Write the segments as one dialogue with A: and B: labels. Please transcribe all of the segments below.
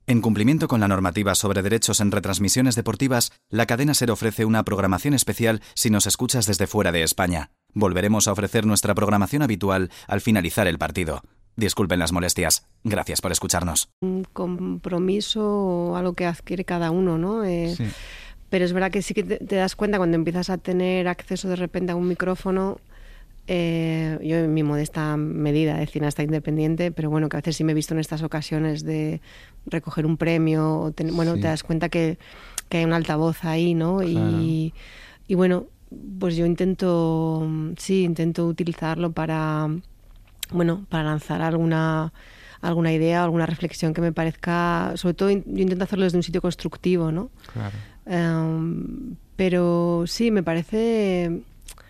A: En cumplimiento con la normativa sobre derechos en retransmisiones deportivas, la cadena SER ofrece una programación especial si nos escuchas desde fuera de España. Volveremos a ofrecer nuestra programación habitual al finalizar el partido. Disculpen las molestias. Gracias por escucharnos.
B: Un compromiso, algo que adquiere cada uno, ¿no?
C: Sí.
B: Pero es verdad que sí que te das cuenta cuando empiezas a tener acceso de repente a un micrófono. Yo en mi modesta medida de cineasta independiente, pero bueno, que a veces sí me he visto en estas ocasiones de recoger un premio, te das cuenta que hay un altavoz ahí, ¿no?
C: Claro.
B: Y bueno, pues yo intento utilizarlo para lanzar alguna idea, alguna reflexión que me parezca, sobre todo yo intento hacerlo desde un sitio constructivo, ¿no?
C: Claro.
B: Pero sí, me parece...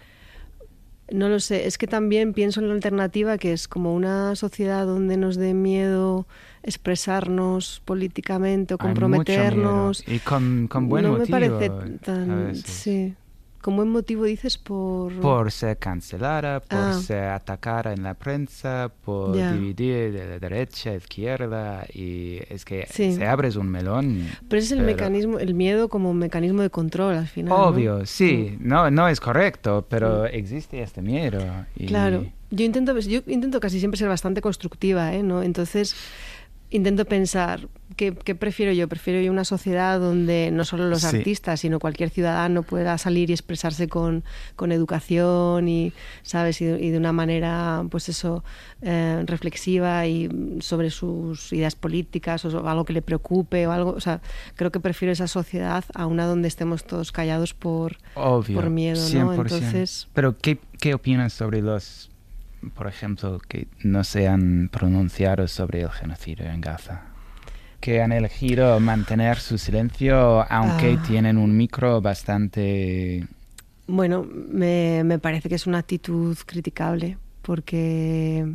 B: No lo sé, es que también pienso en la alternativa, que es como una sociedad donde nos dé miedo expresarnos políticamente o comprometernos.
C: Hay mucho miedo. Y con buen
B: no
C: motivo.
B: No me parece tan... Sí. ¿Con buen motivo dices?
C: Por ser cancelada, por ser atacada en la prensa, por dividir de derecha a izquierda, y es que se abre un melón.
B: Pero ese es el mecanismo, el miedo como un mecanismo de control al final.
C: Obvio,
B: ¿no?
C: sí, no es correcto, pero existe este miedo.
B: Claro, yo intento casi siempre ser bastante constructiva, ¿no? Entonces intento pensar, ¿qué prefiero yo? Prefiero yo una sociedad donde no solo los artistas, sino cualquier ciudadano pueda salir y expresarse con educación y, ¿sabes? Y de una manera, pues eso, reflexiva y sobre sus ideas políticas o algo que le preocupe o algo. O sea, creo que prefiero esa sociedad a una donde estemos todos callados por miedo, ¿no?
C: 100%.
B: Entonces...
C: Pero, ¿qué opinas sobre los, por ejemplo, que no se han pronunciado sobre el genocidio en Gaza? Que han elegido mantener su silencio, aunque tienen un micro bastante...
B: Bueno, me parece que es una actitud criticable, porque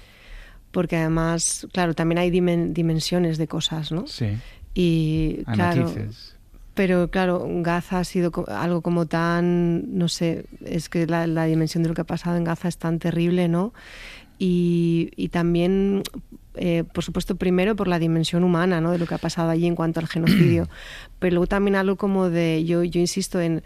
B: además, claro, también hay dimensiones de cosas, ¿no?
C: Sí.
B: Y
C: hay
B: claro,
C: matices.
B: Pero claro, Gaza ha sido algo como tan, no sé, es que la dimensión de lo que ha pasado en Gaza es tan terrible, ¿no? Y también, por supuesto, primero por la dimensión humana, ¿no? De lo que ha pasado allí en cuanto al genocidio, pero luego también algo como de, yo insisto en,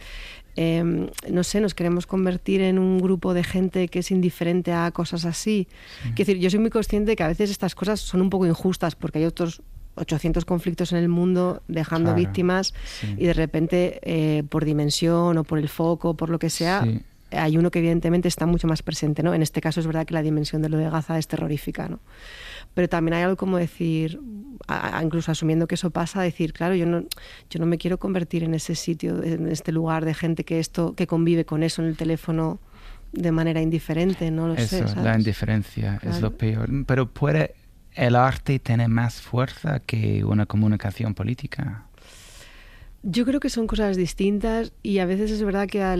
B: no sé, nos queremos convertir en un grupo de gente que es indiferente a cosas así. Quiero decir, yo soy muy consciente de que a veces estas cosas son un poco injustas, porque hay otros 800 conflictos en el mundo dejando víctimas y de repente por dimensión o por el foco, por lo que sea, hay uno que evidentemente está mucho más presente, ¿no? En este caso es verdad que la dimensión de lo de Gaza es terrorífica, ¿no? Pero también hay algo como decir, incluso asumiendo que eso pasa, decir, claro, yo no me quiero convertir en ese sitio, en este lugar de gente que convive con eso en el teléfono de manera indiferente, no lo sé, ¿sabes?
C: La indiferencia es lo peor. Pero ¿puede el arte tener más fuerza que una comunicación política?
B: Yo creo que son cosas distintas y a veces es verdad que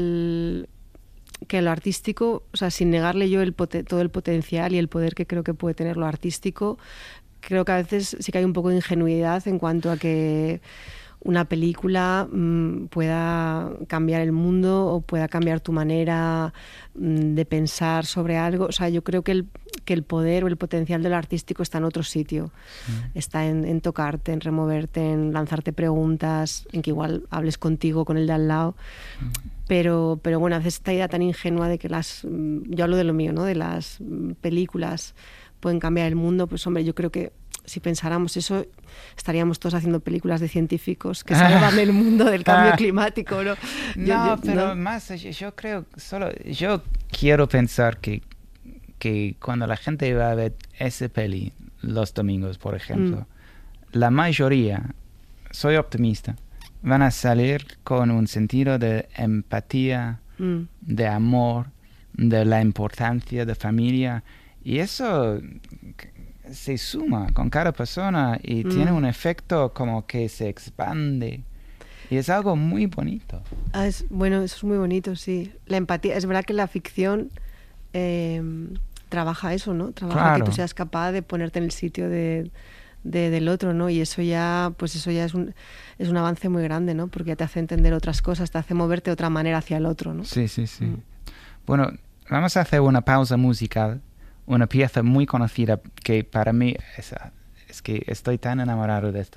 B: a lo artístico, o sea, sin negarle yo todo el potencial y el poder que creo que puede tener lo artístico, creo que a veces sí que hay un poco de ingenuidad en cuanto a que una película pueda cambiar el mundo o pueda cambiar tu manera de pensar sobre algo. O sea, yo creo que el poder o el potencial de lo artístico está en otro sitio. Está en tocarte, en removerte, en lanzarte preguntas, en que igual hables contigo, con el de al lado. Pero bueno, a veces esta idea tan ingenua de que yo hablo de lo mío, ¿no? De las películas pueden cambiar el mundo, pues hombre, yo creo que si pensáramos eso, estaríamos todos haciendo películas de científicos que salvan el mundo del cambio climático, ¿no?
C: Pero más, yo creo, yo quiero pensar que cuando la gente va a ver ese peli los domingos, por ejemplo, la mayoría, soy optimista, van a salir con un sentido de empatía, de amor, de la importancia de familia, y eso se suma con cada persona y tiene un efecto como que se expande. Y es algo muy bonito.
B: Bueno, eso es muy bonito, sí. La empatía, es verdad que la ficción trabaja eso, ¿no? Trabaja que tú seas capaz de ponerte en el sitio del otro, ¿no? Y eso ya es un avance muy grande, ¿no? Porque ya te hace entender otras cosas, te hace moverte de otra manera hacia el otro, ¿no?
C: Sí. Bueno, vamos a hacer una pausa musical. Una pieza muy conocida que para mí es que estoy tan enamorado de esta